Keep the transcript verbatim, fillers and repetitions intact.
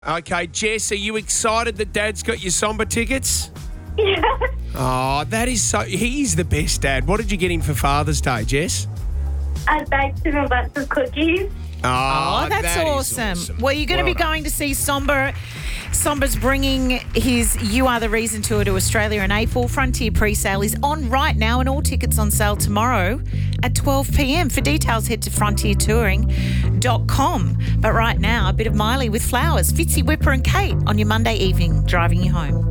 Okay, Jess, are you excited that Dad's got your Somber tickets? Yeah. Oh, that is so... He's the best dad. What did you get him for Father's Day, Jess? I baked him a bunch of cookies. Oh, Oh, that's that is awesome. awesome. Well, you're going to Well be done. going to see Somber. Somber's bringing his You Are the Reason tour to Australia in April. Frontier pre-sale is on right now and all tickets on sale tomorrow at twelve p.m. For details, head to frontier touring dot com. But right now, a bit of Miley with Flowers, Fitzy, Whipper and Kate on your Monday evening, driving you home.